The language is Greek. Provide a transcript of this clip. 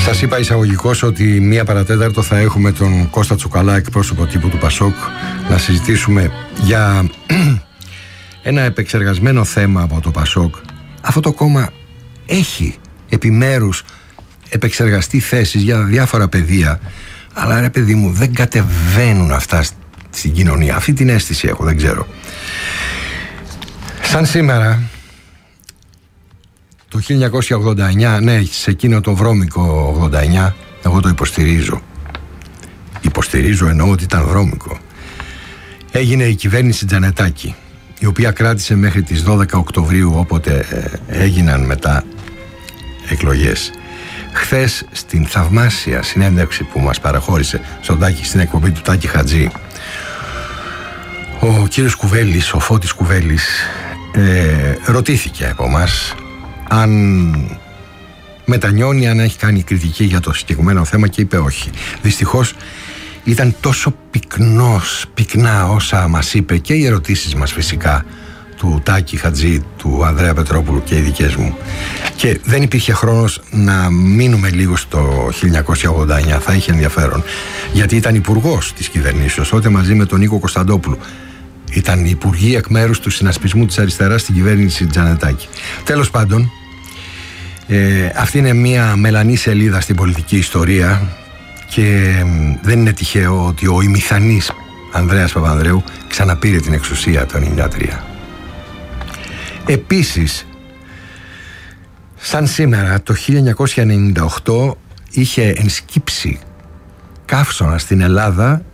Σας είπα εισαγωγικώς ότι 1 παρατέταρτο θα έχουμε τον Κώστα Τσουκαλά, εκπρόσωπο τύπου του Πασόκ, να συζητήσουμε για ένα επεξεργασμένο θέμα από το Πασόκ. Αυτό το κόμμα έχει επιμέρους επεξεργαστεί θέσεις για διάφορα πεδία, αλλά ρε παιδί μου, δεν κατεβαίνουν αυτά στην κοινωνία. Αυτή την αίσθηση έχω, δεν ξέρω. Σαν σήμερα το 1989, ναι, σε εκείνο το βρώμικο 89, εγώ το υποστηρίζω. Υποστηρίζω, εννοώ ότι ήταν βρώμικο. Έγινε η κυβέρνηση Τζανετάκη, η οποία κράτησε μέχρι τις 12 Οκτωβρίου, όποτε έγιναν μετά εκλογές. Χθες, στην θαυμάσια συνέντευξη που μας παραχώρησε στην εκπομπή του Τάκη Χατζή, ο κύριος Κουβέλης, ο Φώτης Κουβέλης, ρωτήθηκε από μας αν μετανιώνει, αν έχει κάνει κριτική για το συγκεκριμένο θέμα, και είπε όχι. Δυστυχώς ήταν τόσο πυκνά όσα μας είπε, και οι ερωτήσεις μας φυσικά, του Τάκη Χατζή, του Ανδρέα Πετρόπουλου και οι δικές μου, και δεν υπήρχε χρόνος να μείνουμε λίγο στο 1989. Θα είχε ενδιαφέρον, γιατί ήταν υπουργός της κυβερνήσεως τότε μαζί με τον Νίκο Κωνσταντόπουλο. Ήταν υπουργοί εκ μέρους του συνασπισμού της αριστεράς στην κυβέρνηση Τζανετάκη. Τέλος πάντων, αυτή είναι μια μελανή σελίδα στην πολιτική ιστορία, και δεν είναι τυχαίο ότι ο ημιθανής Ανδρέας Παπανδρέου ξαναπήρε την εξουσία το 1993. Επίσης, σαν σήμερα το 1998 είχε ενσκύψει καύσωνα στην Ελλάδα